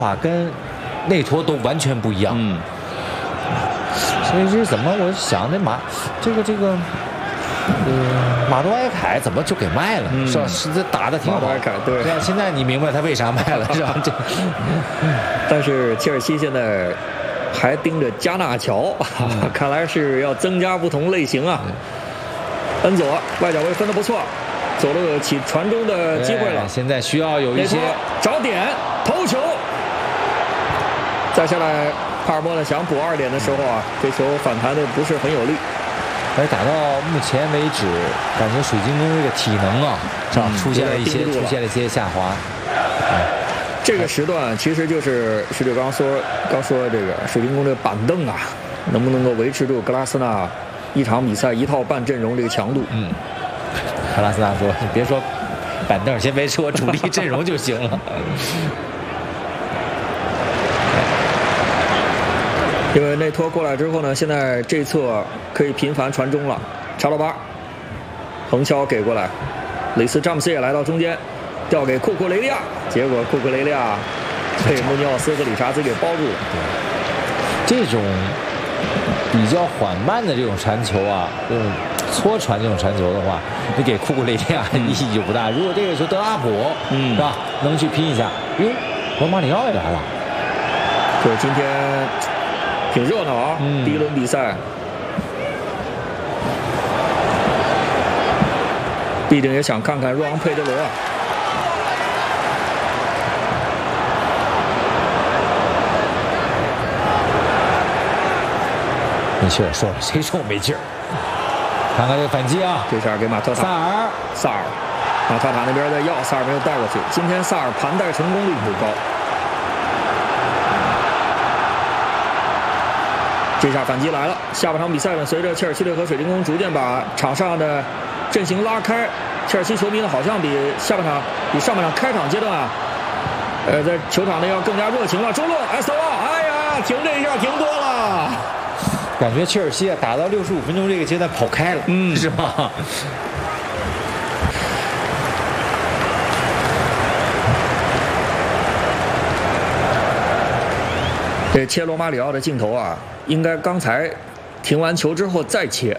法跟内托都完全不一样。所以这怎么？我想那马多埃凯怎么就给卖了？是吧？是这打的挺好。 马多埃凯对。 现在你明白他为啥卖了是吧？ 但是切尔西现在还盯着加纳乔，看来是要增加不同类型啊。恩佐外脚位分得不错，左路有起传中的机会了。 现在需要有一些找点头球，再下来，帕尔默呢想补2点的时候啊，这球反弹的不是很有力。 而打到目前为止，感觉水晶宫这个体能啊，是吧？出现了一些下滑。 这个时段其实就是石榴刚说这个水晶宫这个板凳啊，能不能够维持住格拉斯纳一场比赛1套半阵容这个强度？ 格拉斯纳说：“你别说板凳，先维持我主力阵容就行了。” 因为内托过来之后呢，现在这侧可以频繁传中了。查罗巴横敲给过来，雷斯詹姆斯也来到中间，调给库库雷利亚，结果库库雷利亚被穆尼奥斯和理查兹给包住了。 这种比较缓慢的这种传球啊，搓传这种传球的话，你给库库雷利亚意义就不大。如果这个球德拉普，是吧，能去拼一下，罗马里奥也来了。 就是今天挺热闹啊，第一轮比赛。必定也想看看若昂佩德罗啊。 没劲儿，说了，谁说我没劲儿？看看这个反击啊， 这下给马特塔。萨尔，马特塔那边在要，萨尔没有带过去。今天萨尔盘带成功率不高。这下反击来了。下半场比赛呢，随着切尔西队和水晶宫逐渐把场上的阵型拉开，切尔西球迷呢好像比上半场开场阶段啊，在球场内要更加热情了。中路埃斯特旺，哎呀，停这一下停多了。 感觉切尔西啊打到65分钟这个阶段跑开了，是吧？ 这切罗马里奥的镜头啊，应该刚才停完球之后再切。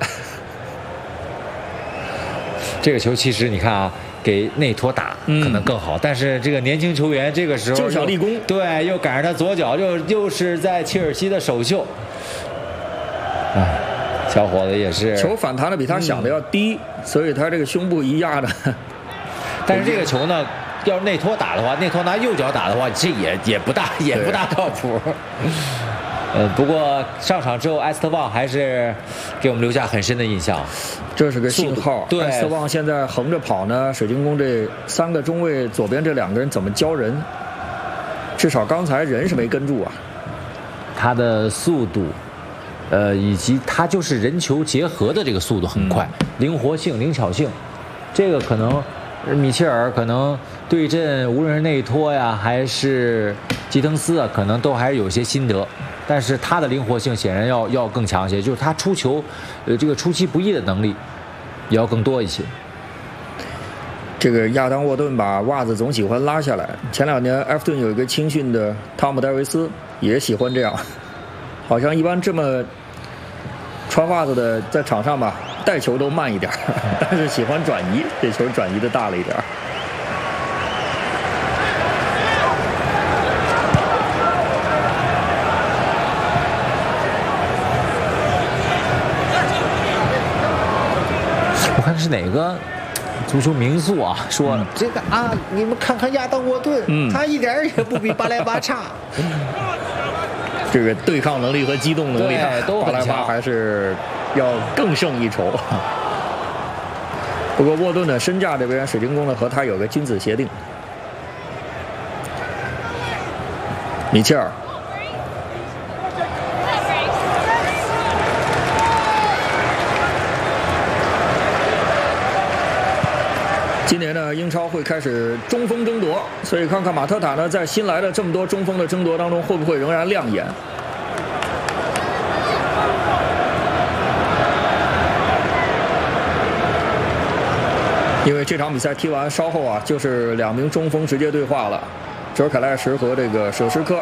这个球其实你看啊，给内托打可能更好，但是这个年轻球员这个时候就想立功， 对，又赶上他左脚，又是在切尔西的首秀。哎，小伙子也是球反弹的比他想的要低，所以他这个胸部一压的。 但是这个球呢，要是内托打的话，内托拿右脚打的话，这也不大靠谱。不过上场之后，埃斯特旺还是给我们留下很深的印象。 这是个信号。 对， 埃斯特旺现在横着跑呢，水晶宫这3个中卫左边这2个人怎么教人？至少刚才人是没跟住啊。 他的速度。以及他就是人球结合的这个速度很快，灵活性、灵巧性，这个可能米切尔可能对阵无论是内托呀还是吉滕斯啊，可能都还是有些心得，但是他的灵活性显然要更强一些，就是他出球，这个出其不意的能力也要更多一些。 这个亚当沃顿把袜子总喜欢拉下来，前2年埃弗顿有一个青训的汤姆戴维斯也喜欢这样，好像一般这么穿袜子的在场上吧，带球都慢一点，但是喜欢转移，这球转移的大了一点。 我看是哪个足球名宿啊说这个啊，你们看看亚当沃顿，他一点也不比巴莱巴差。 这个对抗能力和机动能力， 巴莱巴还是要更胜一筹。不过沃顿的身价这边，水晶宫呢和他有个君子协定。米切尔，今年呢，英超会开始中锋争夺，所以看看马特塔呢，在新来的这么多中锋的争夺当中，会不会仍然亮眼？因为这场比赛踢完，稍后啊，就是2名中锋直接对话了。 哲尔凯赖什和这个舍什科。